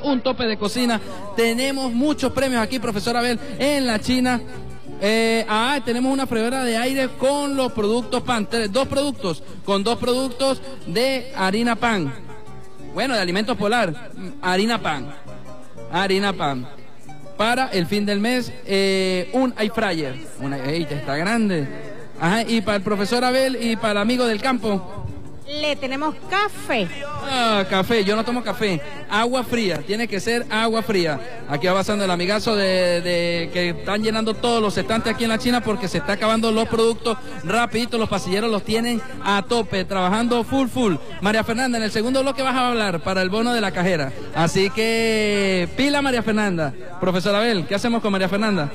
un tope de cocina. Tenemos muchos premios aquí, profesor Abel, en la China. Tenemos una freidora de aire con los productos pan, dos productos de harina pan. Bueno, de Alimentos Polar, harina pan. Para el fin del mes, un air fryer. Está grande. Ajá, y para el profesor Abel y para el amigo del campo. Le tenemos café. Café, yo no tomo café. Agua fría, tiene que ser agua fría. Aquí va pasando el amigazo de que están llenando todos los estantes aquí en la China porque se está acabando los productos rapidito. Los pasilleros los tienen a tope, trabajando full. María Fernanda, en el segundo bloque vas a hablar para el bono de la cajera. Así que pila María Fernanda. Profesor Abel, ¿qué hacemos con María Fernanda?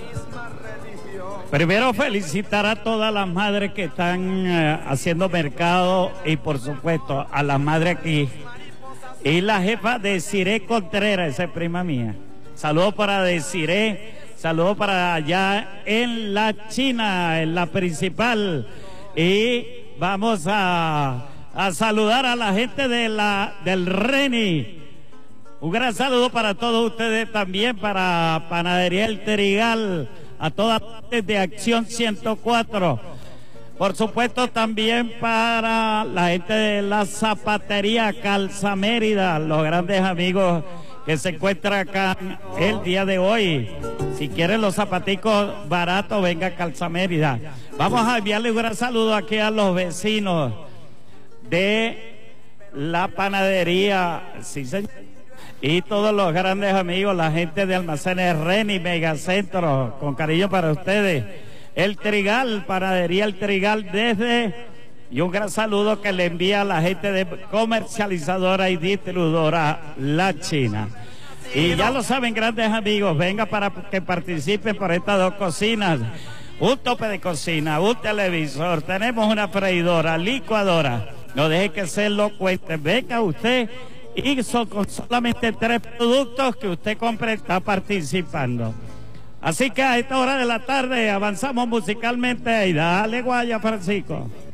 Primero felicitar a todas las madres que están haciendo mercado y por supuesto a las madres aquí. Y la jefa Desiree Contreras, esa es prima mía. Saludos para Desiree, saludos para allá en la China, en la principal. Y vamos a saludar a la gente del Reni. Un gran saludo para todos ustedes también, para Panadería El Trigal, a todas partes de Acción 104. Por supuesto también para la gente de la zapatería Calza Mérida, los grandes amigos que se encuentran acá el día de hoy. Si quieren los zapaticos baratos, venga a Calza Mérida. Vamos a enviarle un gran saludo aquí a los vecinos de la panadería, sí señor, y todos los grandes amigos, la gente de Almacenes Reni, Megacentro, con cariño para ustedes. El Trigal, Panadería El Trigal y un gran saludo que le envía a la gente de comercializadora y distribuidora La China. Y ya lo saben, grandes amigos, venga para que participen por estas dos cocinas. Un tope de cocina, un televisor, tenemos una freidora, licuadora. No deje que se lo cuenten, venga usted. Y con solamente 3 productos que usted compre está participando. Así que a esta hora de la tarde avanzamos musicalmente y dale guaya, Francisco.